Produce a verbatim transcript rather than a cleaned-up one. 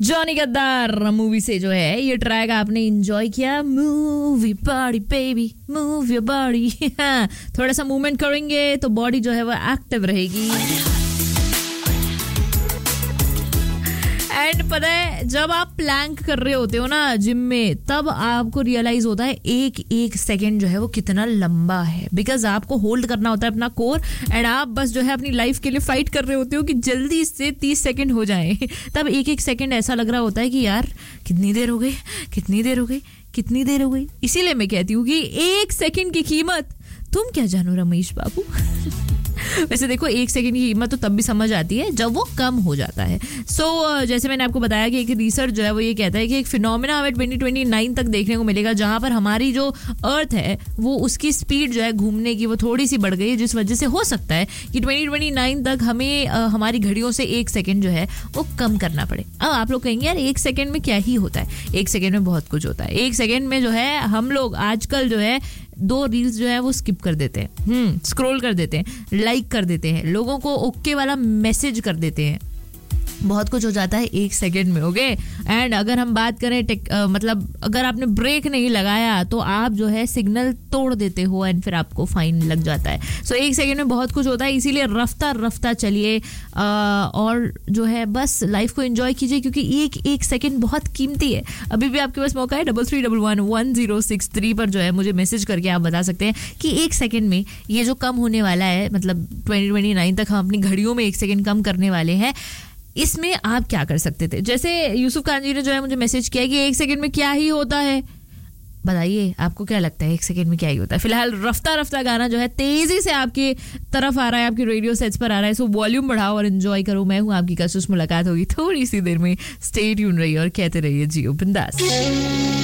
Johnny गद्दार movie से जो है ये ट्रैक आपने एंजॉय किया. Movie body baby move your body. थोड़ा सा मूवमेंट करेंगे तो बॉडी जो है वो एक्टिव रहेगी. एंड पता है जब आप प्लैंक कर रहे होते हो ना जिम में, तब आपको रियलाइज होता है एक एक सेकंड जो है वो कितना लंबा है. बिकॉज आपको होल्ड करना होता है अपना कोर एंड आप बस जो है अपनी लाइफ के लिए फाइट कर रहे होते हो कि जल्दी से तीस सेकंड हो जाए. तब एक एक सेकंड ऐसा लग रहा होता है कि यार कितनी देर हो गई कितनी देर हो गई कितनी देर हो गई. इसीलिए मैं कहती हूँ कि एक सेकंड की कीमत तुम क्या जानो रमेश बाबू. वैसे देखो एक सेकंड की कीमत तो तब भी समझ आती है जब वो कम हो जाता है. सो so, जैसे मैंने आपको बताया कि एक रिसर्च जो है वो ये कहता है कि एक फिनोमेना हमें ट्वेंटी ट्वेंटी नाइन तक देखने को मिलेगा जहां पर हमारी जो अर्थ है वो उसकी स्पीड जो है घूमने की वो थोड़ी सी बढ़ गई है, जिस वजह से हो सकता है कि ट्वेंटी ट्वेंटी नाइन तक हमें आ, हमारी घड़ियों से एक सेकंड जो है वो कम करना पड़े. अब आप लोग कहेंगे यार एक सेकंड में क्या ही होता है. एक सेकंड में बहुत कुछ होता है. एक सेकंड में जो है हम लोग आजकल जो है दो रील्स जो है वो स्किप कर देते हैं, हम्म स्क्रॉल कर देते हैं, लाइक कर देते हैं, लोगों को ओके वाला मैसेज कर देते हैं. बहुत कुछ हो जाता है एक सेकंड में. ओके एंड अगर हम बात करें टेक, आ, मतलब अगर आपने ब्रेक नहीं लगाया तो आप जो है सिग्नल तोड़ देते हो एंड फिर आपको फाइन लग जाता है. सो so, एक सेकंड में बहुत कुछ होता है. इसीलिए रफ्ता रफ्ता चलिए और जो है बस लाइफ को एंजॉय कीजिए क्योंकि एक एक सेकंड बहुत कीमती है. अभी भी आपके पास मौका है. Double three double one one zero six three पर जो है मुझे मैसेज करके आप बता सकते हैं कि एक सेकंड में ये जो कम होने वाला है, मतलब ट्वेंटी ट्वेंटी नाइन तक हम अपनी घड़ियों में एक सेकंड कम करने वाले हैं, इसमें आप क्या कर सकते थे. जैसे यूसुफ खान जी ने जो है मुझे मैसेज किया कि एक सेकंड में क्या ही होता है. बताइए आपको क्या लगता है एक सेकंड में क्या ही होता है. फिलहाल रफ्ता रफ्ता गाना जो है तेजी से आपकी तरफ आ रहा है, आपके रेडियो सेट्स पर आ रहा है. सो वॉल्यूम बढ़ाओ और एंजॉय करो. मैं हूँ आपकी कशिश. मुलाकात होगी थोड़ी सी देर में. स्टे ट्यून रहिए और कहते रहिए जियो बिंदास.